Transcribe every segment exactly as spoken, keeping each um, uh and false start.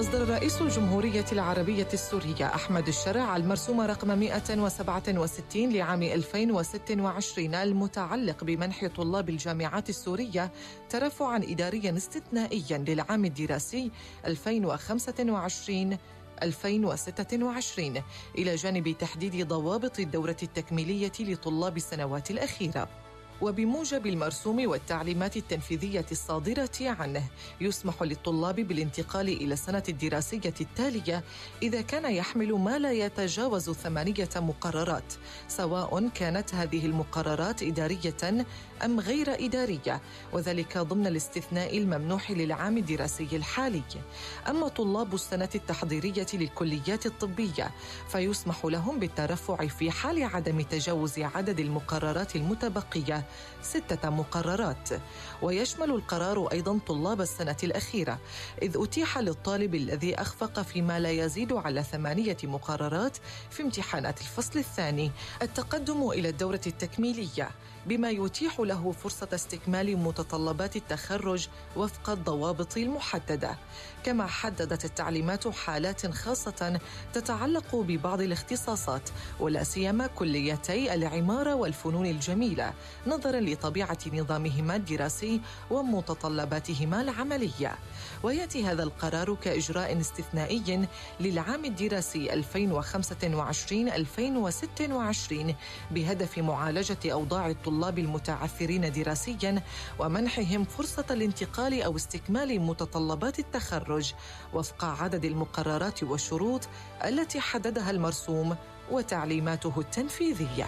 أصدر رئيس الجمهورية العربية السورية أحمد الشرع المرسوم رقم مئة وسبعة وستين لعام ألفين وستة وعشرين المتعلق بمنح طلاب الجامعات السورية ترفعاً إدارياً استثنائياً للعام الدراسي ألفين وخمسة وعشرين ألفين وستة وعشرين، إلى جانب تحديد ضوابط الدورة التكميلية لطلاب السنوات الأخيرة. وبموجب المرسوم والتعليمات التنفيذية الصادرة عنه، يسمح للطلاب بالانتقال إلى السنة الدراسية التالية إذا كان يحمل ما لا يتجاوز ثمانية مقررات، سواء كانت هذه المقررات إدارية أم غير إدارية، وذلك ضمن الاستثناء الممنوح للعام الدراسي الحالي. أما طلاب السنة التحضيرية للكليات الطبية فيسمح لهم بالترفع في حال عدم تجاوز عدد المقررات المتبقية ستة مقررات. ويشمل القرار أيضاً طلاب السنة الأخيرة، إذ أتيح للطالب الذي أخفق فيما لا يزيد على ثمانية مقررات في امتحانات الفصل الثاني التقدم إلى الدورة التكميلية، بما يتيح له فرصة استكمال متطلبات التخرج وفق الضوابط المحددة. كما حددت التعليمات حالات خاصة تتعلق ببعض الاختصاصات، ولا سيما كليتي العمارة والفنون الجميلة، نظرا لطبيعة نظامهما الدراسي ومتطلباتهما العملية. ويأتي هذا القرار كإجراء استثنائي للعام الدراسي ألفين وخمسة وعشرين ألفين وستة وعشرين بهدف معالجة أوضاع الطلاب المتعثرين دراسيا ومنحهم فرصة الانتقال أو استكمال متطلبات التخرج وفق عدد المقررات والشروط التي حددها المرسوم وتعليماته التنفيذية.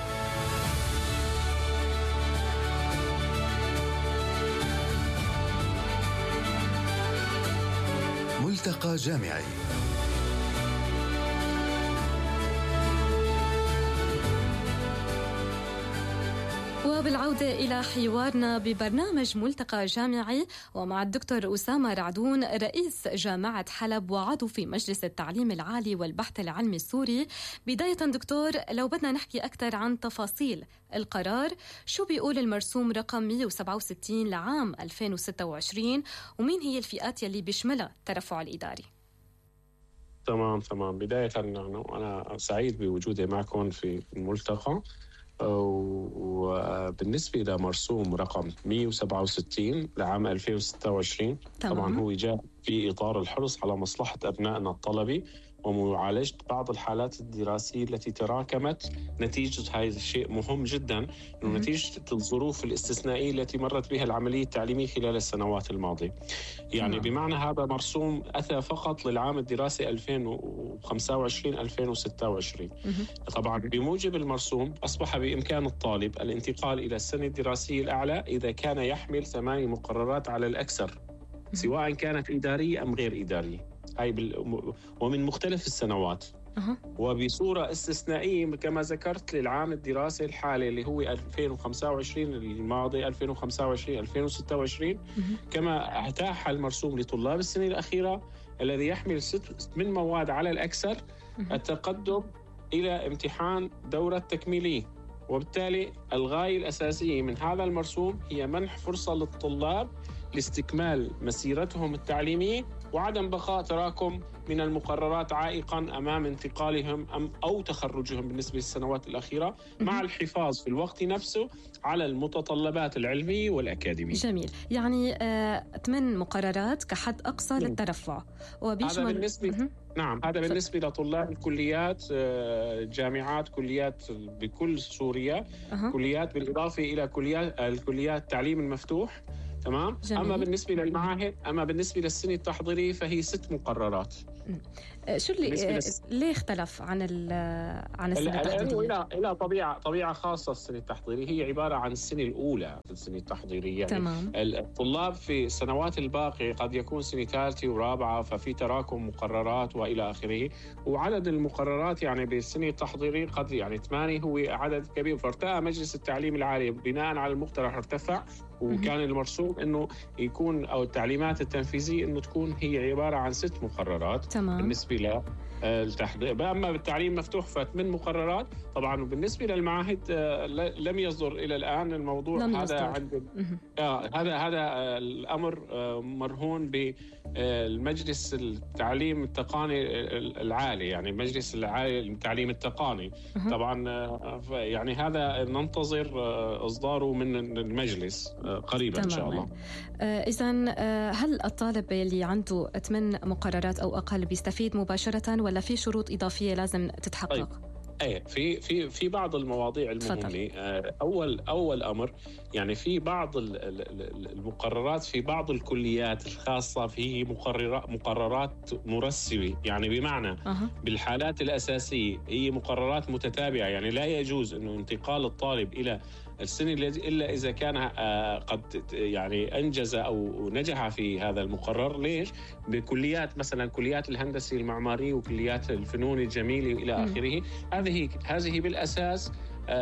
ملتقى جامعي. وبالعودة إلى حوارنا ببرنامج ملتقى جامعي ومع الدكتور أسامة رعدون رئيس جامعة حلب وعضو في مجلس التعليم العالي والبحث العلمي السوري. بداية دكتور، لو بدنا نحكي أكثر عن تفاصيل القرار، شو بيقول المرسوم رقم مئة وسبعة وستين لعام ألفين وستة وعشرين ومين هي الفئات يلي بيشملها الترفع الإداري؟ تمام تمام بداية أنا سعيد بوجودي معكم في الملتقى. وبالنسبة إلى مرسوم رقم مئة وسبعة وستين لعام ألفين وستة وعشرين تمام. طبعا هو جاء في إطار الحرص على مصلحة أبنائنا الطلبة ومعالجة بعض الحالات الدراسية التي تراكمت نتيجة هذا الشيء مهم جدا، إنه نتيجة الظروف الاستثنائية التي مرت بها العملية التعليمية خلال السنوات الماضية. يعني مم. بمعنى هذا مرسوم أتى فقط للعام الدراسي ألفين وخمسة وعشرين ألفين وستة وعشرين. مم. طبعا بموجب المرسوم أصبح بإمكان الطالب الانتقال إلى السنة الدراسية الأعلى إذا كان يحمل ثماني مقررات على الأكثر، سواء كانت إدارية أم غير إدارية، هاي بال... ومن مختلف السنوات. أه. وبصورة استثنائية كما ذكرت للعام الدراسي الحالي اللي هو ألفين وخمسة وعشرين الماضي ألفين وخمسة وعشرين ألفين وستة وعشرين. أه. كما أتاح المرسوم لطلاب السنة الأخيرة الذي يحمل ست من مواد على الأكثر أه. التقدم إلى امتحان دورة تكميلية. وبالتالي الغاية الأساسية من هذا المرسوم هي منح فرصة للطلاب لاستكمال مسيرتهم التعليمية وعدم بقاء تراكم من المقررات عائقاً أمام انتقالهم أم أو تخرجهم بالنسبة للسنوات الأخيرة، مع الحفاظ في الوقت نفسه على المتطلبات العلمية والأكاديمية. جميل. يعني آه، ثمان مقررات كحد أقصى نعم. للترفع. هذا بالنسبة نعم هذا بالنسبة لطلاب الكليات، جامعات كليات بكل سوريا. أه. كليات بالإضافة إلى كليات الكليات التعليم المفتوح. تمام. جميل. أما بالنسبة للمعاهد أما بالنسبة للسنة التحضيرية فهي ست مقررات. شو اللي للس... ليه اختلف عن ال عن السنة التحضيرية؟ إلى إلى طبيعة طبيعة خاصة. السنة التحضيرية هي عبارة عن السنة الأولى في السنة التحضيرية. يعني تمام. الطلاب في السنوات الباقية قد يكون سنة ثالثة ورابعة، ففي تراكم مقررات وإلى آخره، وعدد المقررات يعني بالسنة التحضيرية قد يعني ثمانية هو عدد كبير. فارتأى مجلس التعليم العالي بناء على المقترح ارتفع، وكان المرسوم إنه يكون أو التعليمات التنفيذية إنه تكون هي عبارة عن ست مقررات. تمام. بالنسبة له التحضير. أما بالتعليم مفتوح فثمان مقررات طبعا. وبالنسبة للمعاهد لم يصدر إلى الآن الموضوع هذا عند آه هذا هذا الأمر مرهون المجلس التعليم التقني العالي، يعني مجلس العالي للتعليم التقني. طبعا يعني هذا ننتظر إصداره من المجلس قريبا إن شاء الله. إذن هل الطالب اللي عنده ثمان مقررات أو أقل بيستفيد مباشرة ولا في شروط إضافية لازم تتحقق؟ طيب. ايه في في في بعض المواضيع المهمه. اول اول امر يعني في بعض المقررات في بعض الكليات الخاصه فيه مقررات مقررات مرسبه، يعني بمعنى أه. بالحالات الاساسيه هي مقررات متتابعه، يعني لا يجوز انه انتقال الطالب الى السنة إلا إذا كان قد يعني أنجز أو نجح في هذا المقرر. ليش؟ بكليات مثلا كليات الهندسة المعمارية وكليات الفنون الجميلة إلى آخره. هذه هذه بالأساس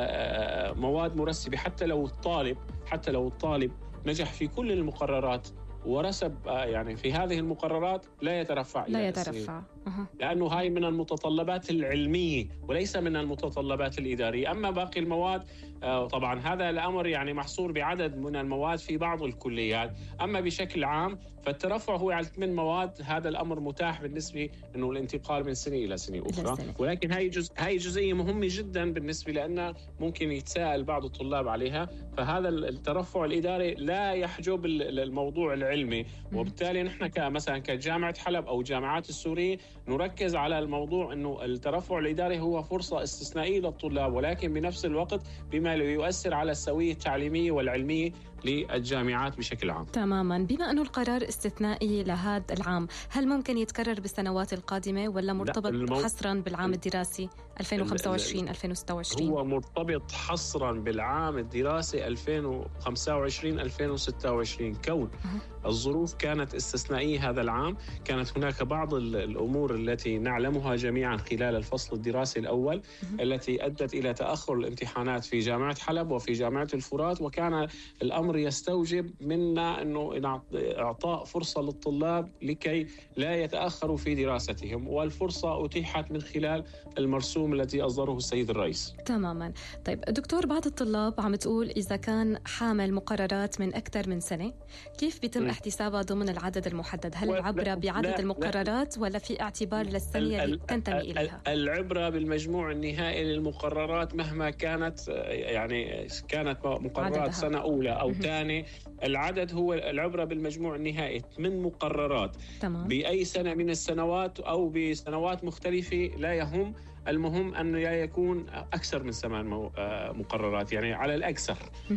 مواد مرسبة، حتى لو الطالب حتى لو الطالب نجح في كل المقررات ورسب يعني في هذه المقررات لا يترفع لا يترفع أه. لأنه هاي من المتطلبات العلمية وليس من المتطلبات الإدارية. أما باقي المواد طبعا هذا الأمر يعني محصور بعدد من المواد في بعض الكليات. أما بشكل عام فالترفع هو على ثمان مواد، هذا الأمر متاح بالنسبة إنه الانتقال من سنة إلى سنة أخرى. ولكن هاي جزء هاي جزئية مهمة جدا بالنسبة لأن ممكن يتساءل بعض الطلاب عليها. فهذا الترفع الإداري لا يحجب الموضوع العلمي، وبالتالي نحن كمثلا كجامعة حلب أو جامعات السورية نركز على الموضوع إنه الترفع الإداري هو فرصة استثنائية للطلاب، ولكن بنفس الوقت بما يؤثر على السوية التعليمية والعلمية للجامعات بشكل عام. تماما. بما أنه القرار استثنائي لهذا العام، هل ممكن يتكرر بالسنوات القادمة ولا مرتبط المو... حصرا بالعام الدراسي ألفين وخمسة وعشرين ألفين وستة وعشرين؟ هو مرتبط حصرا بالعام الدراسي ألفين وخمسة وعشرين ألفين وستة وعشرين. كون الظروف كانت استثنائية هذا العام، كانت هناك بعض الأمور التي نعلمها جميعا خلال الفصل الدراسي الأول التي أدت إلى تأخر الامتحانات في جامعة حلب وفي جامعة الفرات، وكان الأمر يستوجب منا أنه إعطاء فرصة للطلاب لكي لا يتأخروا في دراستهم، والفرصة أتيحت من خلال المرسوم الذي أصدره السيد الرئيس. تماما. طيب دكتور، بعض الطلاب عم تقول إذا كان حامل مقررات من أكثر من سنة كيف بيتم م. احتسابها ضمن العدد المحدد؟ هل العبرة بعدد لا المقررات لا ولا في اعتبار للسنة اللي تنتمي إليها؟ العبرة بالمجموع النهائي للمقررات مهما كانت، يعني كانت مقررات عددها. سنة أولى أو ثاني، العدد هو العبرة بالمجموع النهائي من مقررات. تمام. بأي سنة من السنوات أو بسنوات مختلفة لا يهم، المهم أنه يكون أكثر من ثمان مقررات، يعني على الأكثر.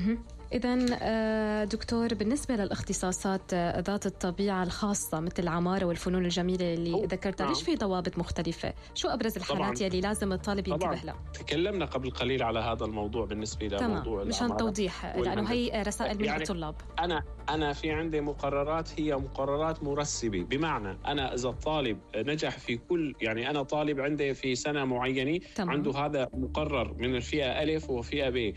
إذن دكتور، بالنسبة للاختصاصات ذات الطبيعة الخاصة مثل العمارة والفنون الجميلة اللي ذكرتها، ليش في ضوابط مختلفة؟ شو أبرز الحالات يلي لازم الطالب ينتبه لها؟ تكلمنا قبل قليل على هذا الموضوع بالنسبة لموضوع مشان توضيح، لأنه هي رسائل من يعني الطلاب. أنا أنا في عندي مقررات هي مقررات مرسبة، بمعنى أنا إذا الطالب نجح في كل، يعني أنا طالب عندي في سنة معينة عنده هذا مقرر من الفئة ألف وفئة ب،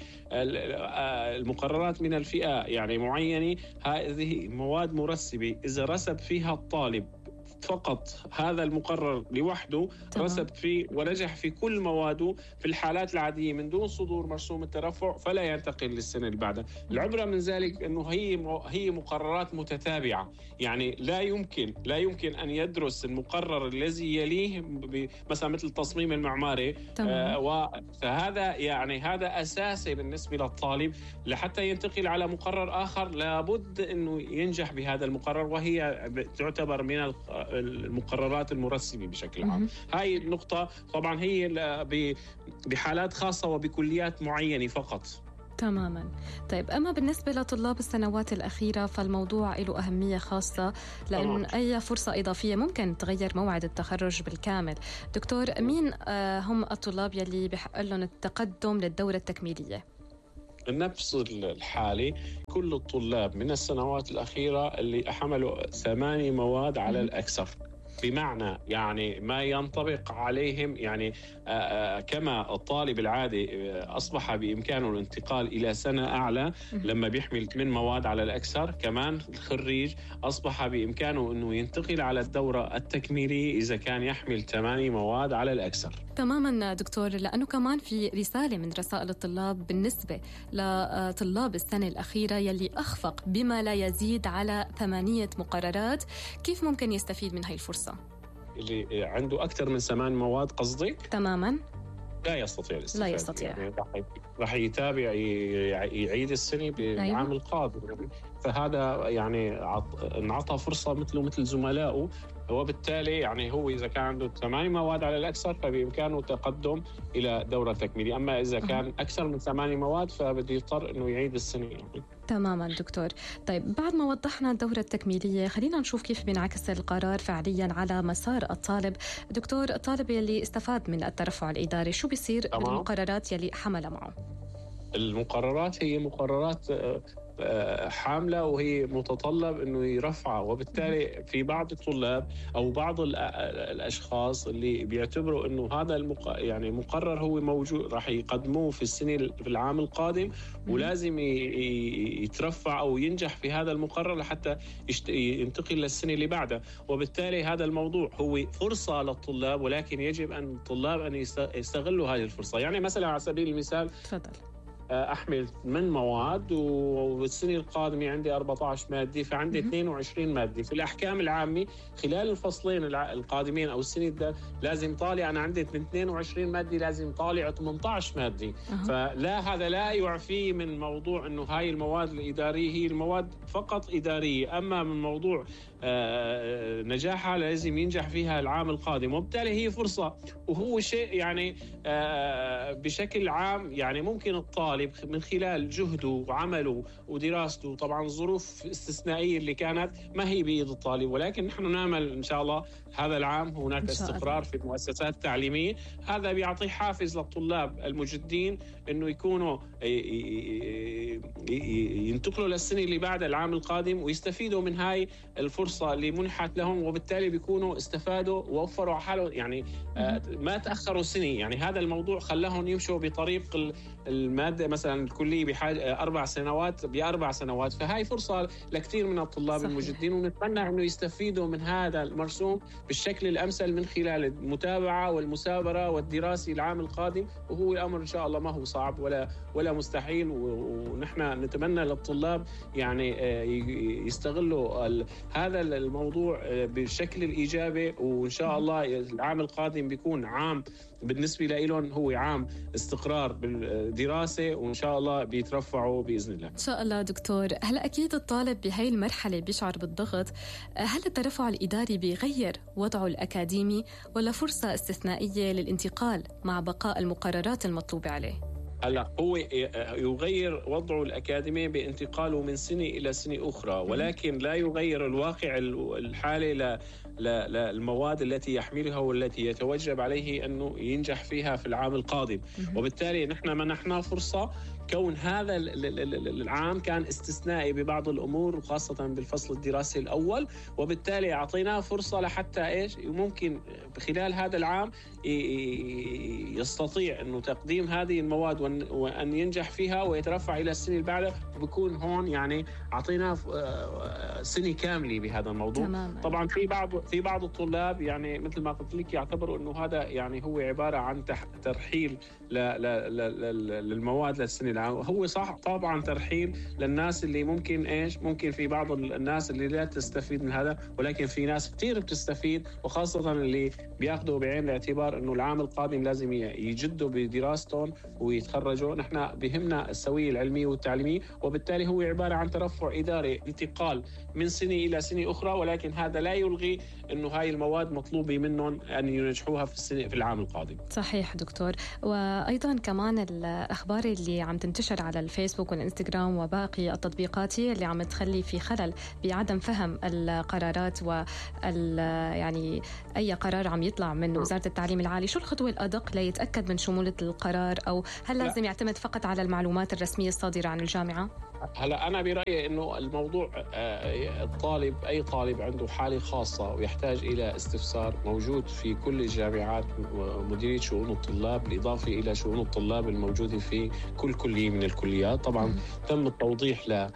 المقررات من الفئة يعني معينة، هذه مواد مرسبة إذا رسب فيها الطالب فقط هذا المقرر لوحده، رسب فيه ونجح في كل مواده في الحالات العادية من دون صدور مرسوم الترفع، فلا ينتقل للسنة اللي بعدها. العبرة من ذلك أنه هي هي مقررات متتابعة، يعني لا يمكن لا يمكن أن يدرس المقرر الذي يليه مثلا مثل التصميم المعماري، آه فهذا يعني هذا أساسي بالنسبة للطالب. لحتى ينتقل على مقرر آخر لابد أنه ينجح بهذا المقرر، وهي تعتبر من المقررات المرسبة بشكل عام. هاي النقطة طبعا هي بحالات خاصة وبكليات معينة فقط. تماما. طيب، أما بالنسبة لطلاب السنوات الأخيرة فالموضوع له أهمية خاصة، لأن طبعا. أي فرصة إضافية ممكن تغير موعد التخرج بالكامل. دكتور، مين هم الطلاب يلي بحق لهم التقدم للدورة التكميلية؟ نفس الحالة كل الطلاب من السنوات الأخيرة اللي حملوا ثماني مواد على الأكثر، بمعنى يعني ما ينطبق عليهم، يعني كما الطالب العادي أصبح بإمكانه الانتقال إلى سنة أعلى لما بيحمل ثمان مواد على الأكثر، كمان الخريج أصبح بإمكانه أنه ينتقل على الدورة التكميلية إذا كان يحمل ثماني مواد على الأكثر. تماما دكتور، لأنه كمان في رسالة من رسائل الطلاب بالنسبة لطلاب السنة الأخيرة يلي أخفق بما لا يزيد على ثمانية مقررات، كيف ممكن يستفيد من هاي الفرصة؟ اللي عنده أكثر من ثمان مواد قصدك؟ تماما لا يستطيع الاستفادة. لا يستطيع، يعني راح يتابع يعيد السنة بالعام أيوة. القادم، فهذا يعني انعطى فرصة مثله مثل زملائه، وبالتالي يعني هو إذا كان عنده ثماني مواد على الأكثر فبإمكانه التقدم إلى دورة تكميلية، أما إذا كان أكثر من ثماني مواد فبده يضطر إنه يعيد السنة. يعني. تماما دكتور. طيب بعد ما وضحنا الدورة التكميلية، خلينا نشوف كيف بينعكس القرار فعليا على مسار الطالب. دكتور، الطالب يلي استفاد من الترفع الإداري شو بيصير بالمقررات يلي حمل معه؟ المقررات هي مقررات حاملة وهي متطلب أنه يرفعها، وبالتالي في بعض الطلاب أو بعض الأشخاص اللي بيعتبروا أنه هذا المق... يعني مقرر هو موجود راح يقدموه في السنة في العام القادم، ولازم يترفع أو ينجح في هذا المقرر لحتى يشت... ينتقل للسنة اللي بعدها، وبالتالي هذا الموضوع هو فرصة للطلاب، ولكن يجب أن الطلاب أن يستغلوا هذه الفرصة. يعني مثلا على سبيل المثال تفضل. أحمل من مواد والسنة القادمة عندي أربعة عشر مادة، فعندي اثنين وعشرين مادة. في الأحكام العامة خلال الفصلين القادمين أو السنة ده لازم طالع، أنا عندي اثنين وعشرين مادة لازم طالع ثمانية عشر مادة. أه. فلا هذا لا يعفي من موضوع أنه هاي المواد الإدارية هي المواد فقط إدارية، أما من موضوع آه نجاحها لازم ينجح فيها العام القادم، وبالتالي هي فرصة. وهو شيء يعني آه بشكل عام يعني ممكن الطالب من خلال جهده وعمله ودراسته، طبعا الظروف استثنائية اللي كانت ما هي بيد الطالب، ولكن نحن نأمل إن شاء الله هذا العام هناك استقرار في المؤسسات التعليمية، هذا بيعطي حافز للطلاب المجدين إنه يكونوا ينتقلوا للسنة اللي بعد العام القادم ويستفيدوا من هاي الفرصة اللي منحت لهم، وبالتالي بيكونوا استفادوا ووفروا حالهم، يعني ما تأخروا سنة. يعني هذا الموضوع خلاهم يمشوا بطريق المادة مثلا الكلية بحاجة أربع سنوات بأربع سنوات، فهاي فرصة لكثير من الطلاب صحيح. المجدين، ونتمنى أنه يستفيدوا من هذا المرسوم بالشكل الأمثل من خلال المتابعة والمسابرة والدراسة العام القادم، وهو الأمر إن شاء الله ما هو صعب ولا ولا مستحيل، ونحن نتمنى للطلاب يعني يستغلوا هذا الموضوع بالشكل الإيجابي، وإن شاء الله العام القادم بيكون عام بالنسبة لهم هو عام استقرار بالدراسة، وإن شاء الله بيترفعوا بإذن الله. إن شاء الله دكتور. هلا أكيد الطالب بهاي المرحلة بيشعر بالضغط، هل الترفع الإداري بيغير وضعه الأكاديمي ولا فرصة استثنائية للانتقال مع بقاء المقررات المطلوبة عليه؟ هلا هو يغير وضعه الأكاديمي بانتقاله من سنة إلى سنة أخرى، ولكن لا يغير الواقع الحالي للمواد التي يحملها والتي يتوجب عليه أنه ينجح فيها في العام القادم. وبالتالي نحن منحنا فرصة، كون هذا العام كان استثنائي ببعض الأمور وخاصة بالفصل الدراسي الأول، وبالتالي أعطيناه فرصة لحتى إيش ممكن خلال هذا العام يستطيع أنه تقديم هذه المواد وأن ينجح فيها ويترفع إلى السنة اللي بعدها، وبكون هون يعني أعطيناه سنة كاملة بهذا الموضوع. تماما. طبعا في بعض في بعض الطلاب يعني مثل ما قلت لك يعتبروا أنه هذا يعني هو عبارة عن ترحيل للمواد للسنة العام. هو صح طبعا ترحيل للناس اللي ممكن إيش ممكن في بعض الناس اللي لا تستفيد من هذا، ولكن في ناس كتير بتستفيد، وخاصة اللي بياخدوا بعين الاعتبار أنه العام القادم لازم يجدوا بدراستهم ويتخرجوا. نحن بهمنا السوية العلمية والتعليمية، وبالتالي هو عبارة عن ترفع إداري، انتقال من سنة إلى سنة أخرى، ولكن هذا لا يلغي أنه هاي المواد مطلوبة منهم أن ينجحوها في السنة في العام القادم. صحيح دكتور. وأيضا كمان الأخبار اللي عم تنتشر على الفيسبوك والإنستغرام وباقي التطبيقات اللي عم تخلي في خلل بعدم فهم القرارات وال يعني أي قرار عم يطلع من وزارة التعليم العالي، شو الخطوة الأدق ليتأكد من شمولة القرار، أو هل لازم لا. يعتمد فقط على المعلومات الرسمية الصادرة عن الجامعة؟ هلا أنا برأيي إنه الموضوع الطالب أي طالب عنده حالة خاصة ويحتاج إلى استفسار موجود في كل الجامعات مديرية شؤون الطلاب، بالإضافة إلى شؤون الطلاب الموجودة في كل كلية من الكليات. طبعا تم التوضيح ل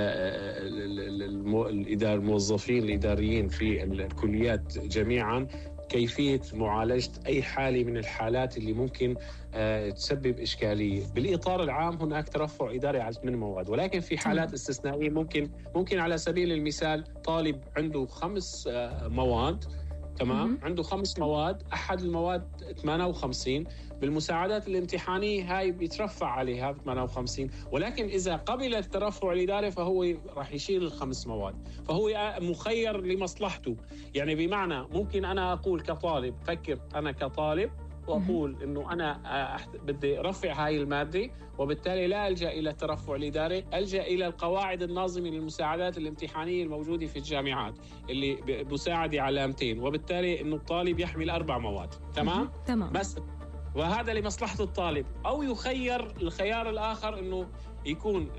الموظفين الإداريين في الكليات جميعا كيفية معالجة أي حالة من الحالات اللي ممكن آه تسبب إشكالية. بالإطار العام هناك ترفع إداري على ثمان مواد، ولكن في حالات استثنائية ممكن ممكن على سبيل المثال طالب عنده خمس آه مواد، تمام، عنده خمس مواد، أحد المواد ثمانية وخمسين، بالمساعدات الامتحانية هاي بيترفع عليها ثمانية وخمسين، ولكن إذا قبل الترفع الإداري فهو راح يشيل الخمس مواد، فهو مخير لمصلحته. يعني بمعنى ممكن أنا أقول كطالب، فكر أنا كطالب وأقول إنه أنا بدي رفع هاي المادة، وبالتالي لا ألجأ إلى الترفع الإداري، ألجأ إلى القواعد الناظمة للمساعدات الامتحانية الموجودة في الجامعات اللي مساعدة علامتين، وبالتالي إنه الطالب يحمل أربع مواد. تمام؟ تمام. بس وهذا لمصلحة الطالب. أو يخير الخيار الآخر إنه يكون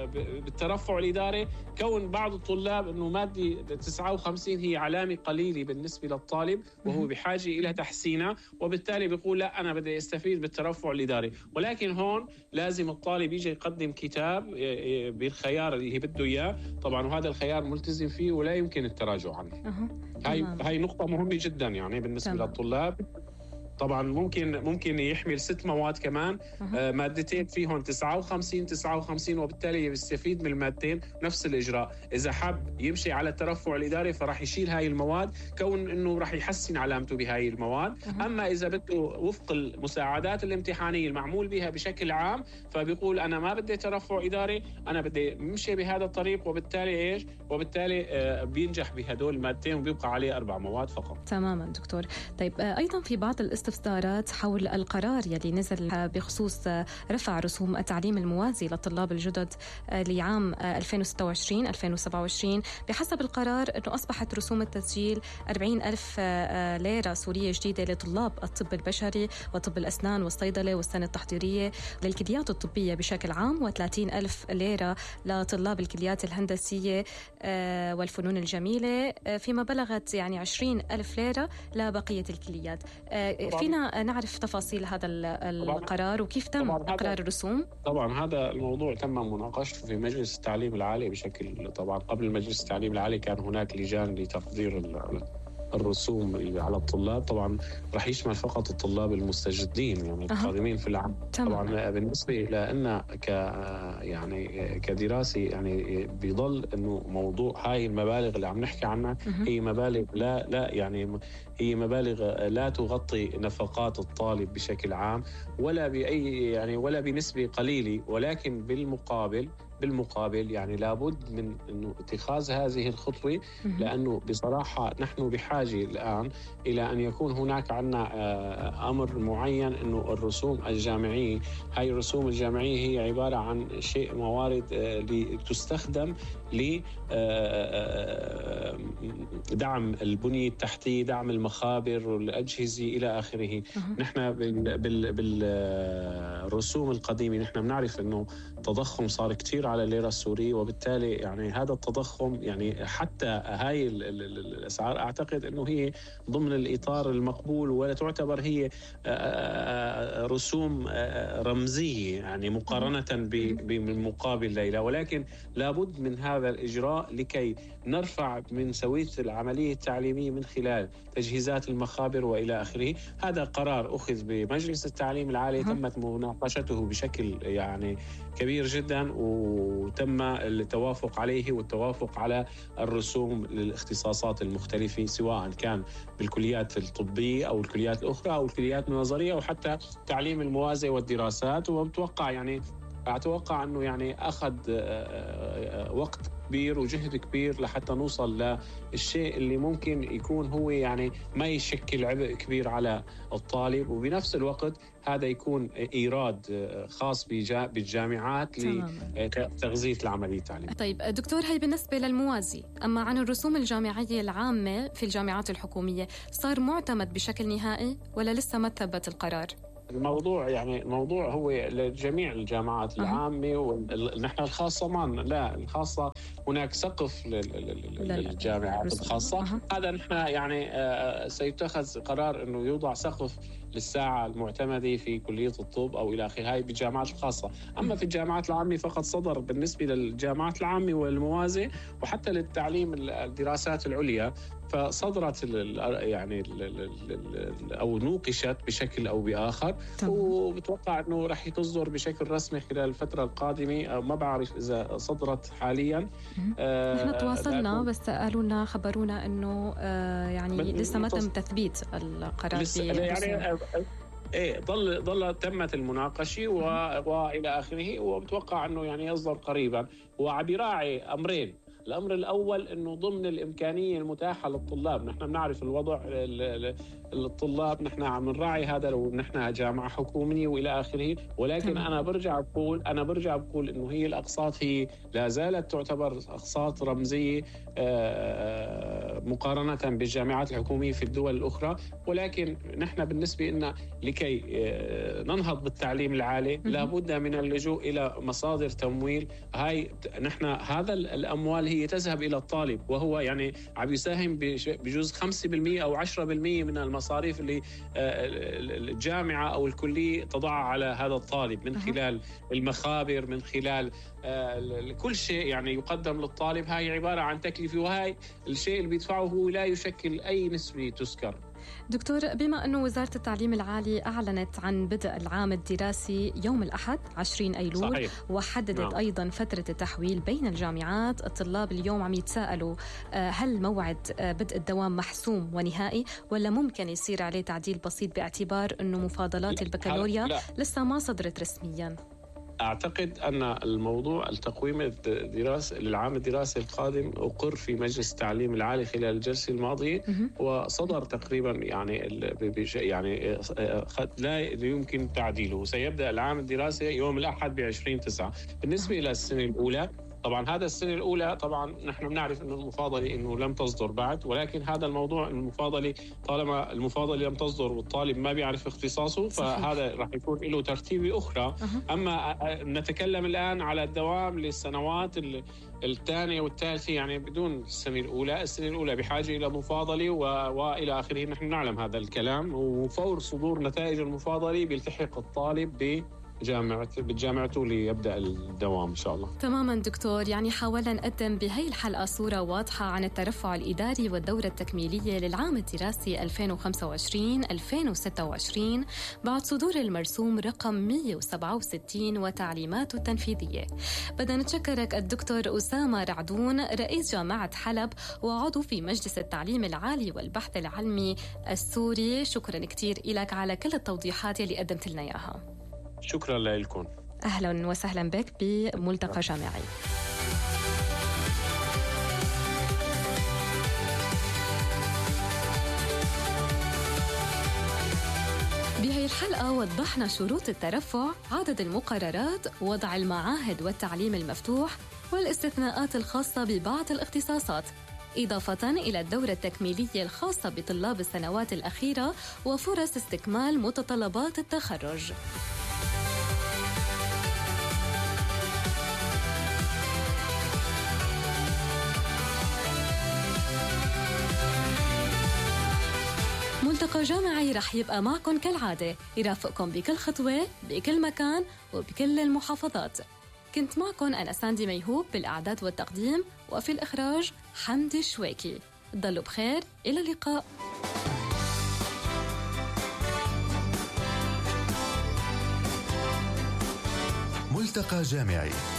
بالترفع الإداري، كون بعض الطلاب أنه مادة تسعة وخمسين هي علامة قليلة بالنسبة للطالب وهو بحاجة إلى تحسينها، وبالتالي بيقول لا أنا بدي أستفيد بالترفع الإداري. ولكن هون لازم الطالب يجي يقدم كتاب بالخيار اللي بده إياه طبعا، وهذا الخيار ملتزم فيه ولا يمكن التراجع عنه. هاي هاي نقطة مهمة جدا يعني بالنسبة تمام. للطلاب طبعا ممكن ممكن يحمل ست مواد كمان، آه مادتين فيهم تسعة وخمسين تسعة وخمسين، وبالتالي يستفيد من المادتين نفس الإجراء. إذا حب يمشي على الترفع الإداري فراح يشيل هاي المواد، كون إنه راح يحسن علامته بهاي المواد. أما إذا بده وفق المساعدات الامتحانية المعمول بها بشكل عام، فبيقول أنا ما بدي ترفع إداري، أنا بدي أمشي بهذا الطريق، وبالتالي إيش؟ وبالتالي آه بينجح بهدول المادتين وبيبقى عليه أربع مواد فقط. تماما دكتور. طيب آه أيضا في بعض الاستفسارات حول القرار يلي نزل بخصوص رفع رسوم التعليم الموازي للطلاب الجدد لعام ألفين وستة وعشرين ألفين وسبعة وعشرين. بحسب القرار أنه أصبحت رسوم التسجيل أربعين ألف ليرة سورية جديدة لطلاب الطب البشري وطب الأسنان والصيدلة والسنة التحضيرية للكليات الطبية بشكل عام، وثلاثين ألف ليرة لطلاب الكليات الهندسية والفنون الجميلة، فيما بلغت يعني عشرين ألف ليرة لبقية الكليات. فينا نعرف تفاصيل هذا القرار وكيف تم إقرار الرسوم؟ طبعا هذا الموضوع تم مناقشته في مجلس التعليم العالي بشكل، طبعا قبل مجلس التعليم العالي كان هناك لجان لتقدير الرسوم على الطلاب. طبعا راح يشمل فقط الطلاب المستجدين يعني القادمين في العام. طبعا بالنسبه لنا ك يعني كدراسه يعني بيضل انه موضوع هاي المبالغ اللي عم نحكي عنها هي مبالغ لا لا يعني هي مبالغ لا تغطي نفقات الطالب بشكل عام ولا باي يعني ولا بنسبه قليله، ولكن بالمقابل بالمقابل يعني لابد من انه اتخاذ هذه الخطوه، لانه بصراحه نحن بحاجه الان الى ان يكون هناك عندنا امر معين، انه الرسوم الجامعيه هاي الرسوم الجامعيه هي عباره عن شيء موارد لتستخدم لدعم البنيه التحتيه، دعم المخابر والاجهزه الى اخره. نحن بالرسوم القديمه نحن بنعرف انه التضخم صار كثير على الليرة السورية، وبالتالي يعني هذا التضخم يعني حتى هاي الأسعار أعتقد أنه هي ضمن الإطار المقبول، ولا تعتبر هي رسوم رمزية يعني مقارنة بالمقابل ليلة، ولكن لابد من هذا الإجراء لكي نرفع من سوية العملية التعليمية من خلال تجهيزات المخابر وإلى آخره. هذا قرار أخذ بمجلس التعليم العالي، تمت مناقشته بشكل يعني كبير جدا، وتم التوافق عليه والتوافق على الرسوم للاختصاصات المختلفة، سواء كان بالكليات الطبية أو الكليات الأخرى أو الكليات النظرية أو حتى تعليم الموازي والدراسات. ومتوقع يعني أتوقع أنه يعني أخذ وقت كبير وجهد كبير لحتى نوصل للشيء اللي ممكن يكون هو يعني ما يشكل عبء كبير على الطالب، وبنفس الوقت هذا يكون إيراد خاص بالجامعات لتغذية العملية التعليمية. طيب دكتور، هي بالنسبة للموازي، أما عن الرسوم الجامعية العامة في الجامعات الحكومية صار معتمد بشكل نهائي ولا لسه ما ثبت القرار؟ الموضوع يعني الموضوع هو لجميع الجامعات العامة ونحن الخاصة ما لا الخاصة هناك سقف للجامعات الخاصة. هذا نحن يعني سيتخذ قرار أنه يوضع سقف للساعة المعتمدة في كلية الطب أو إلى آخره، هاي بالجامعات الخاصة. أما في الجامعات العامة فقد صدر بالنسبة للجامعات العامة والموازي وحتى للتعليم الدراسات العليا، فصدرت يعني أو نوقشت بشكل أو بآخر، وبتوقع أنه رح تصدر بشكل رسمي خلال الفترة القادمة، أو ما بعرف إذا صدرت حاليا. آه نحن تواصلنا بس قالوا لنا خبرونا أنه آه يعني لسه ما تم تثبيت القرار يعني ايه ضل ضل تمت المناقشه و... والى اخره، وبتوقع انه يعني يصدر قريبا. وعم يراعي امرين، الامر الاول انه ضمن الامكانيه المتاحه للطلاب، نحن بنعرف الوضع الطلاب، نحن عم نراعي هذا لو نحن جامعه حكوميه والى اخره، ولكن تمام. انا برجع بقول انا برجع بقول انه هي الاقساط هي لا زالت تعتبر اقساط رمزيه مقارنه بالجامعات الحكوميه في الدول الاخرى، ولكن نحن بالنسبه لنا لكي ننهض بالتعليم العالي لابد من اللجوء الى مصادر تمويل. هاي نحن هذا الاموال هي تذهب الى الطالب، وهو يعني عم يساهم بجزء خمسة بالمئة او عشرة بالمئة من المصاريف اللي الجامعه او الكليه تضعها على هذا الطالب من خلال المخابر، من خلال كل شيء يعني يقدم للطالب. هاي عباره عن تكلفه، وهاي الشيء اللي بيدفعه هو لا يشكل اي نسبه تذكر. دكتور، بما أنه وزارة التعليم العالي أعلنت عن بدء العام الدراسي يوم الأحد عشرين أيلول، صحيح. وحددت نعم. أيضا فترة التحويل بين الجامعات، الطلاب اليوم عم يتساءلوا هل موعد بدء الدوام محسوم ونهائي ولا ممكن يصير عليه تعديل بسيط باعتبار أنه مفاضلات البكالوريا لسه ما صدرت رسميا؟ أعتقد أن الموضوع التقويم الدراسي للعام الدراسي القادم أقر في مجلس التعليم العالي خلال الجلسة الماضية، وصدر تقريبا يعني يعني لا يمكن تعديله. سيبدأ العام الدراسي يوم الأحد بعشرين تسعة. بالنسبة إلى السنة الأولى، طبعا هذا السنة الأولى طبعا نحن بنعرف أنه المفاضلة أنه لم تصدر بعد، ولكن هذا الموضوع المفاضلة طالما المفاضلة لم تصدر والطالب ما بيعرف اختصاصه، فهذا راح يكون له ترتيبة أخرى. أما نتكلم الآن على الدوام للسنوات الثانية والثالثة يعني بدون السنة الأولى. السنة الأولى بحاجة إلى مفاضلة و... وإلى آخره، نحن نعلم هذا الكلام، وفور صدور نتائج المفاضلة بيلتحق الطالب ب جامعة بجامعته ليبدأ الدوام إن شاء الله. تماما دكتور، يعني حاولنا نقدم بهي الحلقة صورة واضحة عن الترفع الإداري والدورة التكميلية للعام الدراسي ألفين وخمسة وعشرين ألفين وستة وعشرين بعد صدور المرسوم رقم مئة وسبعة وستين وتعليماته التنفيذية. بدنا نتشكرك الدكتور أسامة رعدون، رئيس جامعة حلب وعضو في مجلس التعليم العالي والبحث العلمي السوري. شكرا كتير لك على كل التوضيحات اللي قدمت لنا إياها. شكرا لكم. أهلا وسهلا بك بملتقى جامعي. بهي الحلقة وضحنا شروط الترفع، عدد المقررات، وضع المعاهد والتعليم المفتوح، والاستثناءات الخاصة ببعض الاختصاصات، إضافة إلى الدورة التكميلية الخاصة بطلاب السنوات الأخيرة وفرص استكمال متطلبات التخرج. ملتقى جامعي رح يبقى معكم كالعادة، يرافقكم بكل خطوة بكل مكان وبكل المحافظات. كنت معكم أنا ساندي ميهوب بالإعداد والتقديم، وفي الإخراج حمدي الشويكي. ضلوا بخير، إلى اللقاء. ملتقى جامعي.